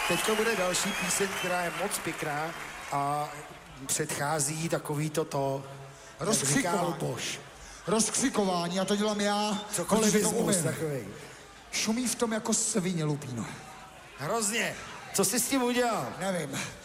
Teďka bude další píseň, která je moc pěkná a předchází takový to rozkřikování. Rozkřikování, a to dělám já. Kolektivismus takovej. Šumí v tom jako svině, Lupíno. Hrozně. Co jsi s tím udělal? Nevím.